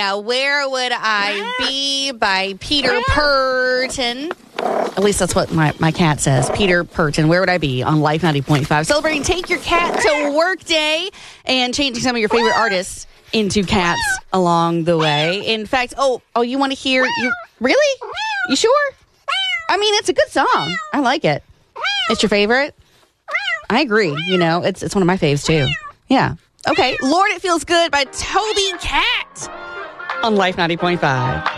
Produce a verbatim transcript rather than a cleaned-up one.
yeah. Where Would I Be by Peter Purton. At least that's what my, my cat says. Peter Purton, Where Would I Be on Life ninety point five. Celebrating Take Your Cat to Work Day and changing some of your favorite artists into cats along the way. In fact, oh, oh, you want to hear? You really? You sure? I mean, it's a good song. I like it. It's your favorite? I agree. You know, it's it's one of my faves too. Yeah. Okay. Lord, It Feels Good by Toby Cat on Life ninety point five.